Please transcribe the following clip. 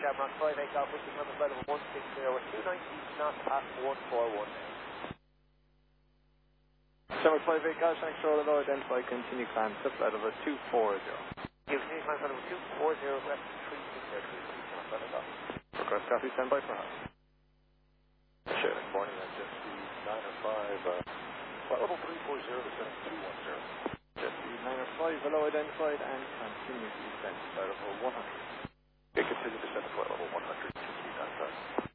Shamrock 58 Golf, which is number flight level 160, with 290 knots at 141 now. Shamrock 58 Golf, thanks for all the low identify, continue climb to flight level 240. You continue climb flight level 240, rest 36 knots, flight level. Request copy, stand by for house. Sure, good morning, that's just the 905, flight level 340, descending 210. Just the 905, below identified, and continue to descend to flight level 100. Okay, continue descend to flight level 100, 2 knots.